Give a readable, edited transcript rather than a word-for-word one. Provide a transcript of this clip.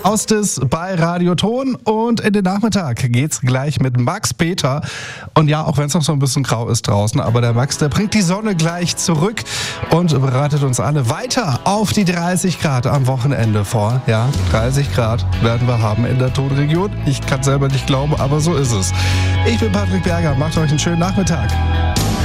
Ostis bei Radioton und in den Nachmittag geht's gleich mit Max Peter. Und ja, auch wenn es noch so ein bisschen grau ist draußen, aber der Max, der bringt die Sonne gleich zurück und bereitet uns alle weiter auf die 30 Grad am Wochenende vor. Ja, 30 Grad werden wir haben in der Tonregion. Ich kann selber nicht glauben, aber so ist es. Ich bin Patrick Berger, macht euch einen schönen Nachmittag.